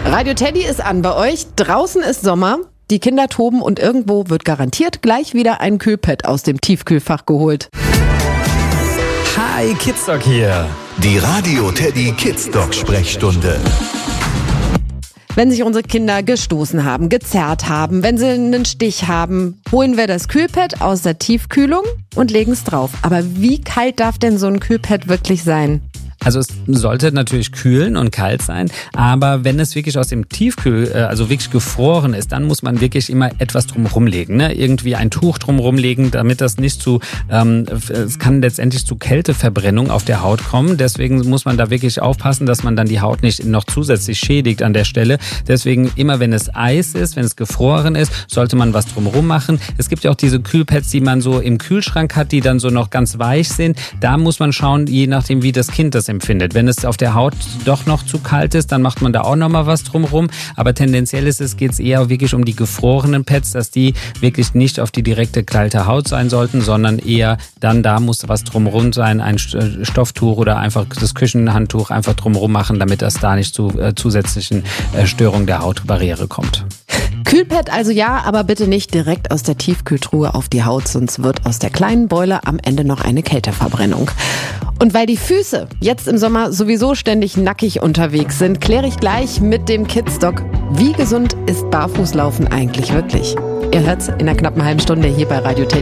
Radio Teddy ist an bei euch. Draußen ist Sommer. Die Kinder toben und irgendwo wird garantiert gleich wieder ein Kühlpad aus dem Tiefkühlfach geholt. Hi, Kidsdoc hier. Die Radio Teddy Kidsdoc Sprechstunde. Wenn sich unsere Kinder gestoßen haben, gezerrt haben, wenn sie einen Stich haben, holen wir das Kühlpad aus der Tiefkühlung und legen es drauf. Aber wie kalt darf denn so ein Kühlpad wirklich sein? Also es sollte natürlich kühlen und kalt sein, aber wenn es wirklich aus dem also wirklich gefroren ist, dann muss man wirklich immer etwas drumherum legen, ne? Irgendwie ein Tuch drumherum legen, damit das nicht es kann letztendlich zu Kälteverbrennung auf der Haut kommen. Deswegen muss man da wirklich aufpassen, dass man dann die Haut nicht noch zusätzlich schädigt an der Stelle. Deswegen immer, wenn es Eis ist, wenn es gefroren ist, sollte man was drumherum machen. Es gibt ja auch diese Kühlpads, die man so im Kühlschrank hat, die dann so noch ganz weich sind. Da muss man schauen, je nachdem, wie das Kind das empfindet. Wenn es auf der Haut doch noch zu kalt ist, dann macht man da auch nochmal was drumherum. Aber tendenziell geht es eher wirklich um die gefrorenen Pads, dass die wirklich nicht auf die direkte kalte Haut sein sollten, sondern eher dann da muss was drumherum sein, ein Stofftuch oder einfach das Küchenhandtuch einfach drumherum machen, damit das da nicht zu zusätzlichen Störungen der Hautbarriere kommt. Kühlpad also ja, aber bitte nicht direkt aus der Tiefkühltruhe auf die Haut, sonst wird aus der kleinen Beule am Ende noch eine Kälteverbrennung. Und weil die Füße jetzt im Sommer sowieso ständig nackig unterwegs sind, kläre ich gleich mit dem Kidsdoc, wie gesund ist Barfußlaufen eigentlich wirklich? Ihr hört's in einer knappen halben Stunde hier bei Radio Teddy.